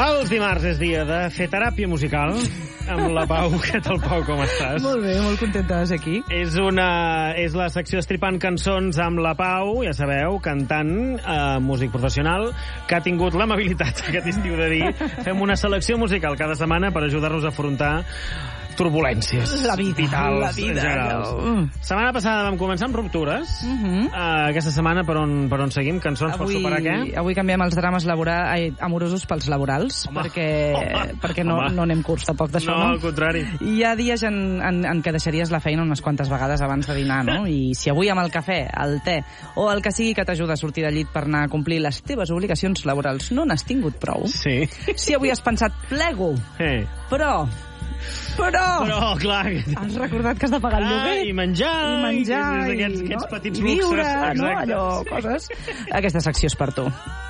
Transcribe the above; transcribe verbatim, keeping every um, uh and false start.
Els dimarts és dia de fer teràpia musical amb la Pau. Què tal, Pau, com estàs? Molt bé, molt contenta de ser aquí. És, una, és la secció Estripant Cançons amb la Pau, ja sabeu, cantant, eh, músic professional, que ha tingut l'amabilitat aquest estiu de dir fem una selecció musical cada setmana per ajudar-nos a afrontar turbulències la vida, vitals la vida, generals. no. Setmana passada vam començar amb ruptures. Uh -huh. uh, aquesta setmana per on, per on seguim? Cançons avui, per superar què? Avui canviem els drames labora... ai, amorosos pels laborals, home, perquè, home, perquè no, home. no anem curts tampoc d'això, no? No, al contrari. Hi ha dies en, en, en què deixaries la feina unes quantes vegades abans de dinar, no? I si avui amb el cafè, el te o el que sigui que t'ajuda a sortir de llit per anar a complir les teves obligacions laborals no n'has tingut prou, Sí. si avui has pensat plego, Eh. però... Però... Però, clar... Has recordat que has de pagar el lloguer? Ah, i menjar, i menjar, i, i, aquests, no? aquests petits I viure, luxes. no? Exacte. Allò, coses... Aquesta secció és per tu.